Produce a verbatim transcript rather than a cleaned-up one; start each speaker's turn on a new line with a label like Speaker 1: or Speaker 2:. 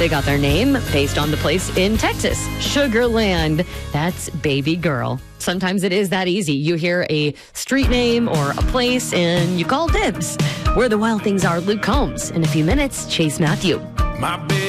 Speaker 1: They got their name based on the place in Texas, Sugar Land. That's Baby Girl. Sometimes it is that easy. You hear a street name or a place and you call dibs. Where the Wild Things Are, Luke Combs. In a few minutes, Chase Matthew.
Speaker 2: My baby.